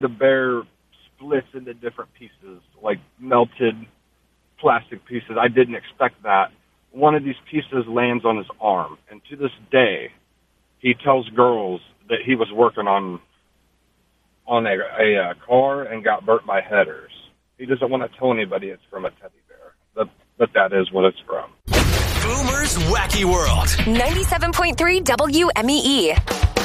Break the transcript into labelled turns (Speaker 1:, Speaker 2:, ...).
Speaker 1: The bear splits into different pieces, like melted plastic pieces. I didn't expect that. One of these pieces lands on his arm, and to this day, he tells girls that he was working on a car and got burnt by headers. He doesn't want to tell anybody it's from a teddy bear, but that is what it's from.
Speaker 2: Boomer's Wacky World.
Speaker 3: 97.3 WMEE.